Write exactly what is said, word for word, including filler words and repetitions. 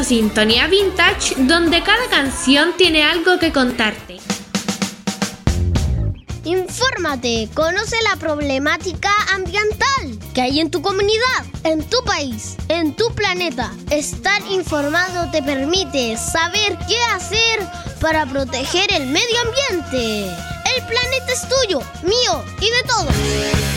escuchando Sintonía Vintage, donde cada canción tiene algo que contarte. Infórmate, conoce la problemática ambiental que hay en tu comunidad, en tu país, en tu planeta. Estar informado te permite saber qué hacer para proteger el medio ambiente. El planeta es tuyo, mío y de todos.